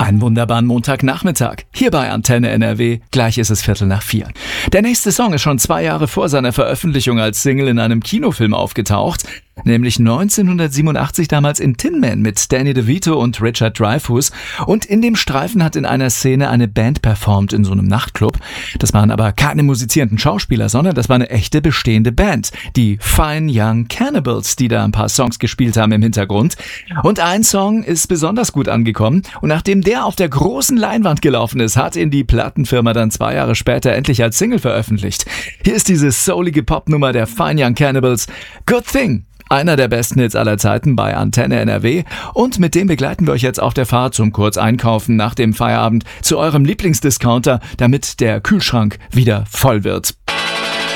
Einen wunderbaren Montagnachmittag. Hier bei Antenne NRW. Gleich ist es 3:45. Der nächste Song ist schon 2 Jahre vor seiner Veröffentlichung als Single in einem Kinofilm aufgetaucht. Nämlich 1987 damals in Tin Man mit Danny DeVito und Richard Dreyfuss. Und in dem Streifen hat in einer Szene eine Band performt in so einem Nachtclub. Das waren aber keine musizierenden Schauspieler, sondern das war eine echte bestehende Band. Die Fine Young Cannibals, die da ein paar Songs gespielt haben im Hintergrund. Und ein Song ist besonders gut angekommen. Und nachdem der auf der großen Leinwand gelaufen ist, hat ihn die Plattenfirma dann 2 Jahre später endlich als Single veröffentlicht. Hier ist diese soulige Popnummer der Fine Young Cannibals, Good Thing. Einer der besten Hits aller Zeiten bei Antenne NRW. Und mit dem begleiten wir euch jetzt auf der Fahrt zum Kurzeinkaufen nach dem Feierabend zu eurem Lieblingsdiscounter, damit der Kühlschrank wieder voll wird.